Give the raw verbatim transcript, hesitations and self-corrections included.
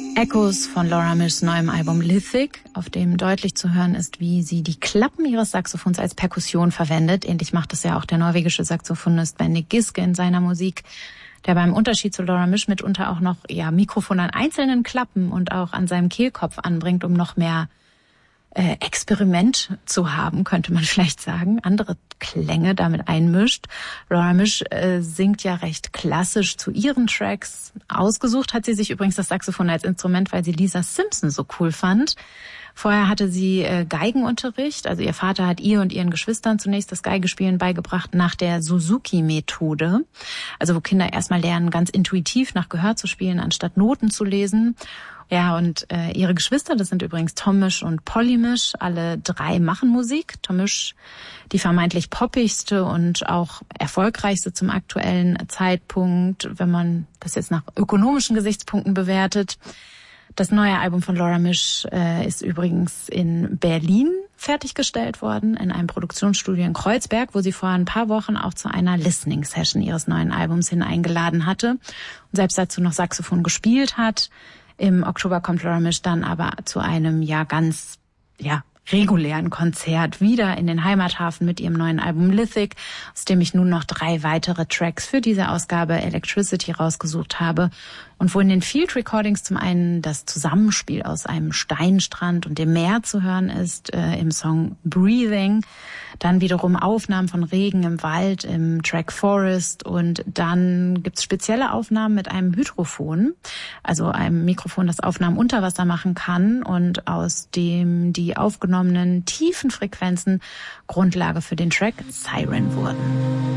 Echos von Laura Mishs neuem Album Lithic, auf dem deutlich zu hören ist, wie sie die Klappen ihres Saxophons als Perkussion verwendet. Ähnlich macht es ja auch der norwegische Saxophonist Bendik Giske in seiner Musik, der beim Unterschied zu Laura Mish mitunter auch noch ja Mikrofon an einzelnen Klappen und auch an seinem Kehlkopf anbringt, um noch mehr äh, Experiment zu haben, könnte man vielleicht sagen, andere Klänge damit einmischt. Laura Mish äh, singt ja recht klassisch zu ihren Tracks. Ausgesucht hat sie sich übrigens das Saxophon als Instrument, weil sie Lisa Simpson so cool fand. Vorher hatte sie äh, Geigenunterricht, also ihr Vater hat ihr und ihren Geschwistern zunächst das Geigespielen beigebracht nach der Suzuki-Methode, also wo Kinder erstmal lernen, ganz intuitiv nach Gehör zu spielen, anstatt Noten zu lesen. Ja, und äh, ihre Geschwister, das sind übrigens Tom Misch und Polly Misch, alle drei machen Musik. Tom Misch, die vermeintlich poppigste und auch erfolgreichste zum aktuellen Zeitpunkt, wenn man das jetzt nach ökonomischen Gesichtspunkten bewertet. Das neue Album von Laura Mish äh, ist übrigens in Berlin fertiggestellt worden, in einem Produktionsstudio in Kreuzberg, wo sie vor ein paar Wochen auch zu einer Listening-Session ihres neuen Albums hin eingeladen hatte und selbst dazu noch Saxophon gespielt hat. Im Oktober kommt Laura Mish dann aber zu einem ja ganz ja regulären Konzert wieder in den Heimathafen mit ihrem neuen Album Lithic, aus dem ich nun noch drei weitere Tracks für diese Ausgabe Electricity rausgesucht habe und wo in den Field Recordings zum einen das Zusammenspiel aus einem Steinstrand und dem Meer zu hören ist, äh, im Song Breathing, dann wiederum Aufnahmen von Regen im Wald im Track Forest und dann gibt's spezielle Aufnahmen mit einem Hydrophon, also einem Mikrofon, das Aufnahmen unter Wasser machen kann und aus dem die aufgenommenen tiefen Frequenzen Grundlage für den Track Siren wurden.